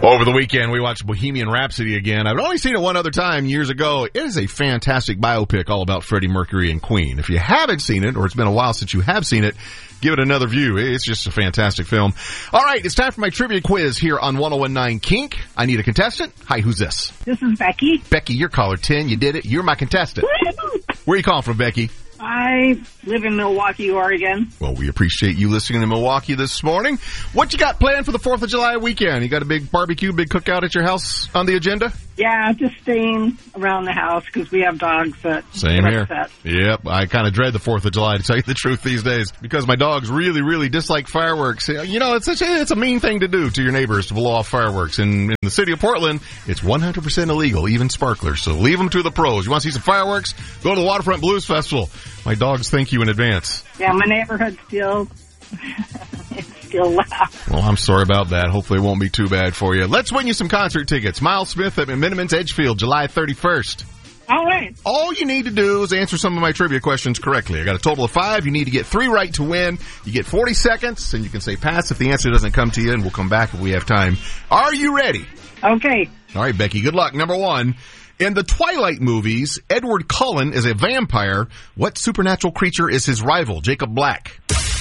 Over the weekend, we watched Bohemian Rhapsody again. I've only seen it one other time years ago. It is a fantastic biopic all about Freddie Mercury and Queen. If you haven't seen it, or it's been a while since you have seen it, give it another view. It's just a fantastic film. All right, it's time for my trivia quiz here on 101.9 Kink. I need a contestant. Hi, who's this? This is Becky. Becky, you're caller 10. You did it. You're my contestant. Where are you calling from, Becky? I live in Milwaukee, Oregon. Well, we appreciate you listening to Milwaukee this morning. What you got planned for the 4th of July weekend? You got a big barbecue, big cookout at your house on the agenda? Yeah, just staying around the house because we have dogs that Same get here. upset. Yep, I kind of dread the 4th of July, to tell you the truth, these days, because my dogs really, really dislike fireworks. You know, it's a mean thing to do to your neighbors to blow off fireworks. And in the city of Portland, it's 100% illegal, even sparklers. So leave them to the pros. You want to see some fireworks? Go to the Waterfront Blues Festival. My dogs thank you in advance. Yeah, my neighborhood still laughs. Well, I'm sorry about that. Hopefully it won't be too bad for you. Let's win you some concert tickets. Miles Smith at Miniman's Edgefield, July 31st. All right. All you need to do is answer some of my trivia questions correctly. I got a total of 5. You need to get 3 right to win. You get 40 seconds, and you can say pass if the answer doesn't come to you, and we'll come back if we have time. Are you ready? Okay. All right, Becky, good luck. Number 1. In the Twilight movies, Edward Cullen is a vampire. What supernatural creature is his rival, Jacob Black?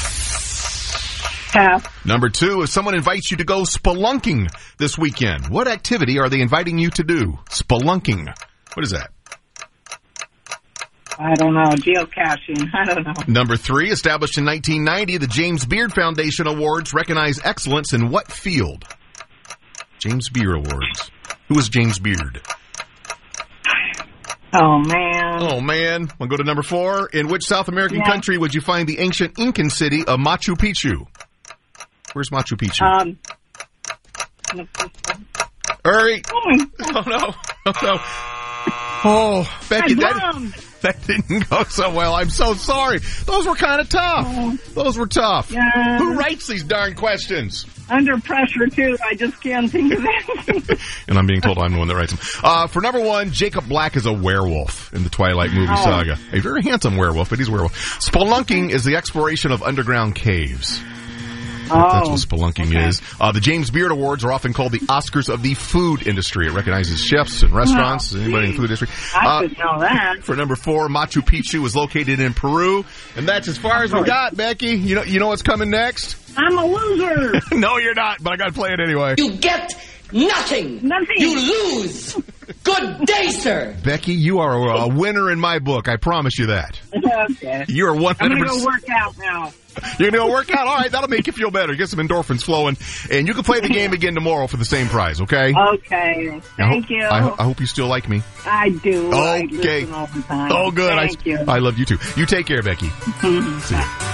Pass. Number 2, if someone invites you to go spelunking this weekend, what activity are they inviting you to do? Spelunking. What is that? I don't know. Geocaching. I don't know. Number 3, established in 1990, the James Beard Foundation Awards recognize excellence in what field? James Beard Awards. Who is James Beard? Oh, man. Oh, man. Want to go to number 4? In which South American country would you find the ancient Incan city of Machu Picchu? Where's Machu Picchu? Hurry. Oh, no. Oh, no. Oh, Becky, that didn't go so well. I'm so sorry. Those were kind of tough. Those were tough. Yeah. Who writes these darn questions? Under pressure, too. I just can't think of anything. And I'm being told I'm the one that writes them. For number 1, Jacob Black is a werewolf in the Twilight movie saga. A very handsome werewolf, but he's a werewolf. Spelunking is the exploration of underground caves. That's what spelunking is. The James Beard Awards are often called the Oscars of the food industry. It recognizes chefs and restaurants, anybody in the food industry. I should know that. For number 4, Machu Picchu is located in Peru. And that's as far as we got, Becky. You know what's coming next? I'm a loser. No, you're not, but I got to play it anyway. You get nothing. Nothing. You lose. Good day, sir. Becky, you are a winner in my book. I promise you that. Okay. You are 100%. I'm going to go work out now. You're going to go work out? All right, that'll make you feel better. Get some endorphins flowing. And you can play the game again tomorrow for the same prize, okay? Okay. Thank you. I hope you still like me. I do. Okay. I listen all the time. Oh, good. Thank you. I love you, too. You take care, Becky. See you.